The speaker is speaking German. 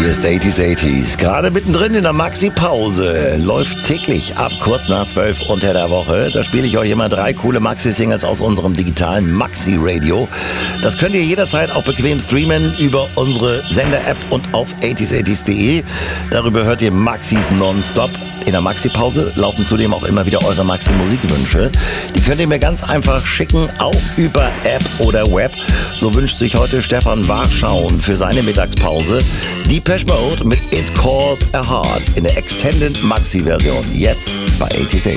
Hier ist 80s. Gerade mittendrin in der Maxi-Pause. Läuft täglich ab kurz nach 12 unter der Woche. Da spiele ich euch immer 3 coole Maxi-Singles aus unserem digitalen Maxi-Radio. Das könnt ihr jederzeit auch bequem streamen über unsere Sender-App und auf 80s.de. Darüber hört ihr Maxis nonstop. In der Maxi-Pause laufen zudem auch immer wieder eure Maxi-Musikwünsche. Die könnt ihr mir ganz einfach schicken, auch über App oder Web. So wünscht sich heute Stefan Warschau'n für seine Mittagspause Depeche Mode mit It's Called a Heart in der Extended Maxi-Version. Jetzt bei 80s.